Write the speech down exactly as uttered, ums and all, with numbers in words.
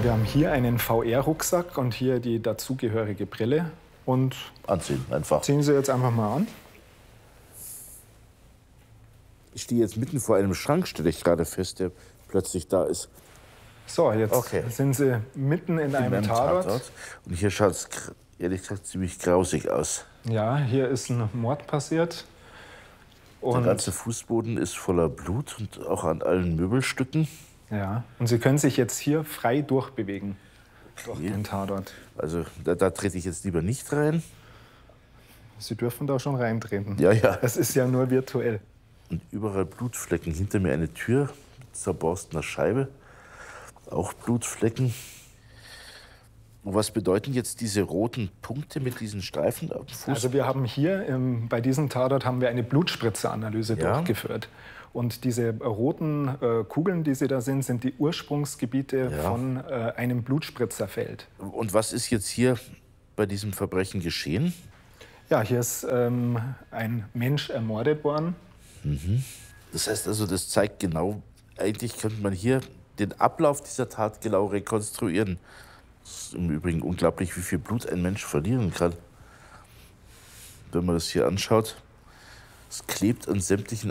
Wir haben hier einen V R-Rucksack und hier die dazugehörige Brille. Und anziehen, einfach. Ziehen Sie jetzt einfach mal an. Ich stehe jetzt mitten vor einem Schrank, stelle ich gerade fest, der plötzlich da ist. So, jetzt okay. sind Sie mitten in, in einem, einem Tatort. Tatort. Und hier schaut es ehrlich gesagt ziemlich grausig aus. Ja, hier ist ein Mord passiert. Und der ganze Fußboden ist voller Blut und auch an allen Möbelstücken. Ja, und Sie können sich jetzt hier frei durchbewegen durch hier. den Tatort. Also da, da trete ich jetzt lieber nicht rein. Sie dürfen da schon reintreten. Ja, ja. Es ist ja nur virtuell. Und überall Blutflecken. Hinter mir eine Tür mit zerborstener Scheibe. Auch Blutflecken. Und was bedeuten jetzt diese roten Punkte mit diesen Streifen am Fuß? Also wir haben hier, ähm, bei diesem Tatort haben wir eine Blutspritzeranalyse ja. durchgeführt. Und diese roten äh, Kugeln, die Sie da sehen, sind die Ursprungsgebiete ja. von äh, einem Blutspritzerfeld. Und was ist jetzt hier bei diesem Verbrechen geschehen? Ja, hier ist ähm, ein Mensch ermordet worden. Mhm. Das heißt also, das zeigt genau, eigentlich könnte man hier den Ablauf dieser Tat genau rekonstruieren. Es ist im Übrigen unglaublich, wie viel Blut ein Mensch verlieren kann. Wenn man das hier anschaut, es klebt an sämtlichen